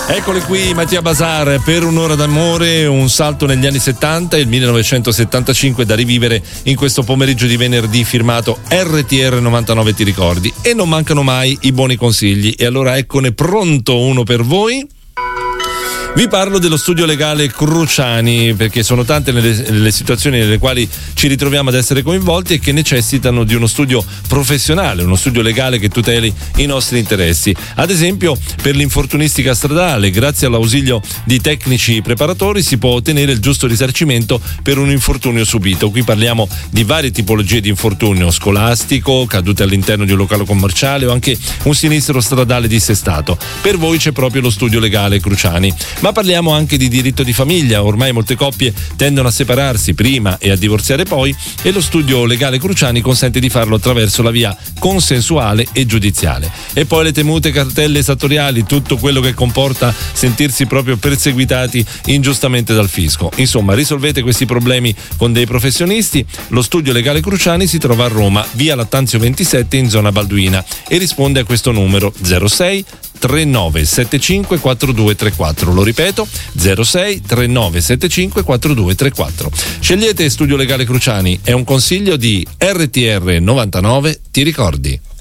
Eccoli qui, Mattia Bazar, per un'ora d'amore, un salto negli anni 70 e il 1975 da rivivere in questo pomeriggio di venerdì firmato RTR 99 ti ricordi. E non mancano mai i buoni consigli, e allora eccone pronto uno per voi. Vi parlo dello studio legale Cruciani, perché sono tante le situazioni nelle quali ci ritroviamo ad essere coinvolti e che necessitano di uno studio professionale, uno studio legale che tuteli i nostri interessi. Ad esempio, per l'infortunistica stradale, grazie all'ausilio di tecnici preparatori si può ottenere il giusto risarcimento per un infortunio subito. Qui parliamo di varie tipologie di infortunio: scolastico, cadute all'interno di un locale commerciale o anche un sinistro stradale dissestato. Per voi c'è proprio lo studio legale Cruciani. Ma parliamo anche di diritto di famiglia. Ormai molte coppie tendono a separarsi prima e a divorziare poi, e lo studio legale Cruciani consente di farlo attraverso la via consensuale e giudiziale. E poi le temute cartelle esattoriali, tutto quello che comporta sentirsi proprio perseguitati ingiustamente dal fisco. Insomma, risolvete questi problemi con dei professionisti. Lo studio legale Cruciani si trova a Roma, via Lattanzio 27 in zona Balduina, e risponde a questo numero 06 39 75 4234. Lo ripeto, 06 39 75 4234. Scegliete Studio Legale Cruciani, è un consiglio di RTR 99 ti ricordi.